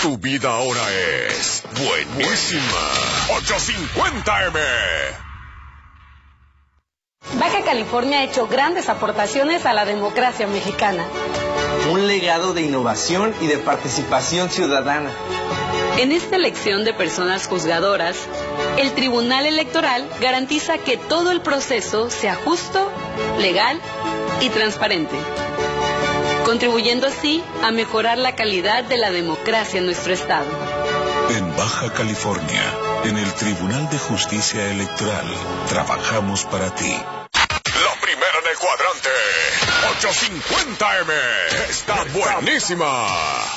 Tu vida ahora es buenísima. 850M. Baja California ha hecho grandes aportaciones a la democracia mexicana. Un legado de innovación y de participación ciudadana. En esta elección de personas juzgadoras, el Tribunal Electoral garantiza que todo el proceso sea justo, legal y transparente, contribuyendo así a mejorar la calidad de la democracia en nuestro estado. En Baja California, en el Tribunal de Justicia Electoral, trabajamos para ti. La primera en el cuadrante, 850M, está buenísima.